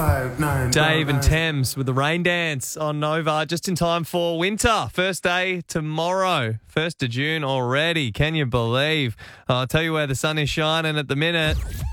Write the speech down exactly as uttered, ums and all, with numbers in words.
five, nine. Dave and Thames with the rain dance on Nova, just in time for winter. First day tomorrow, first of June already. Can you believe? I'll tell you where the sun is shining at the minute.